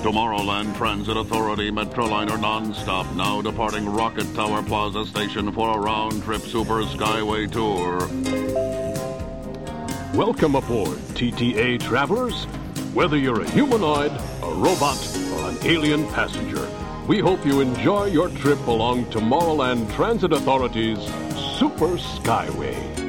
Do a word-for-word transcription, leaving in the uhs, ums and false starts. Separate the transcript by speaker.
Speaker 1: Tomorrowland Transit Authority Metroliner nonstop, now departing Rocket Tower Plaza Station for a round-trip Super Skyway tour.
Speaker 2: Welcome aboard, T T A travelers. Whether you're a humanoid, a robot, or an alien passenger, we hope you enjoy your trip along Tomorrowland Transit Authority's Super Skyway.